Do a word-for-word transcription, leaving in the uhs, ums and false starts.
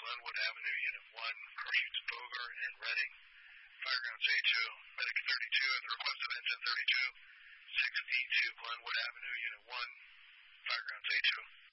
Glenwood Avenue, Unit one, Pursuits Boger and Reading. Firegrounds A two, Medic thirty-two at the request of Engine thirty-two, sixty-two Glenwood Avenue, Unit one, Firegrounds A two.